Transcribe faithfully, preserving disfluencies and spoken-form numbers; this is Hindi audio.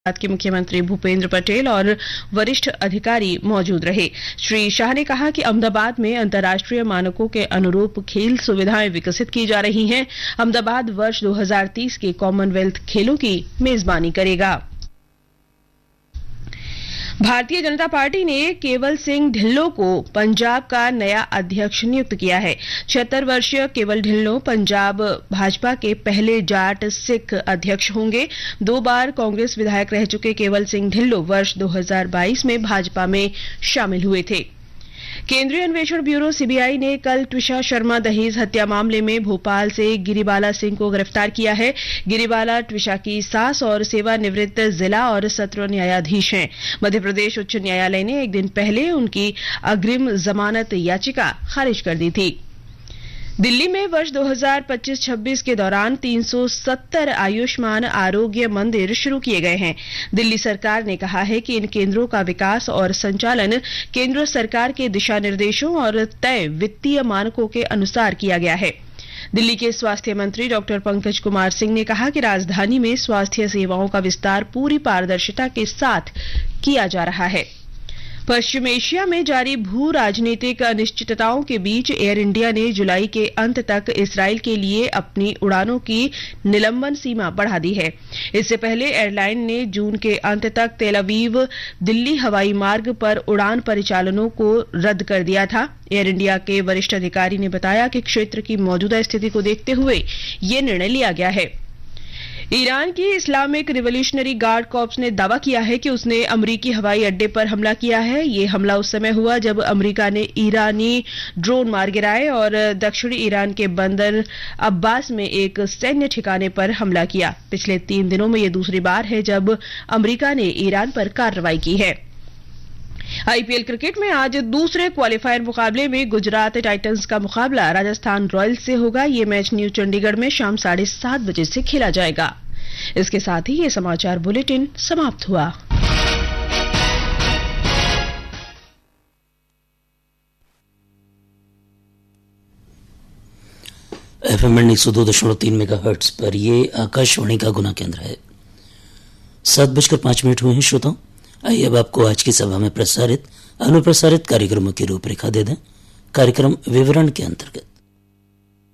के मुख्यमंत्री भूपेंद्र पटेल और वरिष्ठ अधिकारी मौजूद रहे। श्री शाह ने कहा कि अहमदाबाद में अंतर्राष्ट्रीय मानकों के अनुरूप खेल सुविधाएं विकसित की जा रही हैं। अहमदाबाद वर्ष दो हज़ार तीस के कॉमनवेल्थ खेलों की मेजबानी करेगा। भारतीय जनता पार्टी ने केवल सिंह ढिल्लों को पंजाब का नया अध्यक्ष नियुक्त किया है। छिहत्तर वर्षीय केवल ढिल्लों पंजाब भाजपा के पहले जाट सिख अध्यक्ष होंगे। दो बार कांग्रेस विधायक रह चुके केवल सिंह ढिल्लों वर्ष दो हज़ार बाईस में भाजपा में शामिल हुए थे। केंद्रीय अन्वेषण ब्यूरो सीबीआई ने कल ट्विशा शर्मा दहेज हत्या मामले में भोपाल से गिरिबाला सिंह को गिरफ्तार किया है। गिरिबाला ट्विशा की सास और सेवानिवृत्त जिला और सत्र न्यायाधीश हैं। मध्य प्रदेश उच्च न्यायालय ने एक दिन पहले उनकी अग्रिम जमानत याचिका खारिज कर दी थी। दिल्ली में वर्ष दो हज़ार पच्चीस छब्बीस के दौरान तीन सौ सत्तर आयुष्मान आरोग्य मंदिर शुरू किए गए हैं। दिल्ली सरकार ने कहा है कि इन केंद्रों का विकास और संचालन केंद्र सरकार के दिशा निर्देशों और तय वित्तीय मानकों के अनुसार किया गया है। दिल्ली के स्वास्थ्य मंत्री डॉक्टर पंकज कुमार सिंह ने कहा कि राजधानी में स्वास्थ्य सेवाओं का विस्तार पूरी पारदर्शिता के साथ किया जा रहा है। पश्चिम एशिया में जारी भू राजनीतिक अनिश्चितताओं के बीच एयर इंडिया ने जुलाई के अंत तक इसराइल के लिए अपनी उड़ानों की निलंबन सीमा बढ़ा दी है। इससे पहले एयरलाइन ने जून के अंत तक तेल अवीव दिल्ली हवाई मार्ग पर उड़ान परिचालनों को रद्द कर दिया था। एयर इंडिया के वरिष्ठ अधिकारी ने बताया कि क्षेत्र की मौजूदा स्थिति को देखते हुए ये निर्णय लिया गया है। ईरान की इस्लामिक रिवॉल्यूशनरी गार्ड कॉर्प्स ने दावा किया है कि उसने अमरीकी हवाई अड्डे पर हमला किया है। ये हमला उस समय हुआ जब अमरीका ने ईरानी ड्रोन मार गिराए और दक्षिणी ईरान के बंदर अब्बास में एक सैन्य ठिकाने पर हमला किया। पिछले तीन दिनों में ये दूसरी बार है जब अमरीका ने ईरान पर कार्रवाई की है। आईपीएल क्रिकेट में आज दूसरे क्वालिफायर मुकाबले में गुजरात टाइटंस का मुकाबला राजस्थान रॉयल्स से होगा। ये मैच न्यू चंडीगढ़ में शाम साढ़े सात बजे से खेला जाएगा। इसके साथ ही ये समाचार बुलेटिन समाप्त हुआ। एफएम एक सौ दो दशमलव तीन मेगाहर्ट्ज पर ये आकाशवाणी का गुना केंद्र है। सात बजकर पांच मिनट हुए हैं श्रोताओं। आइए अब आपको आज की सभा में प्रसारित अनुप्रसारित कार्यक्रमों की रूपरेखा दे दें। कार्यक्रम विवरण के अंतर्गत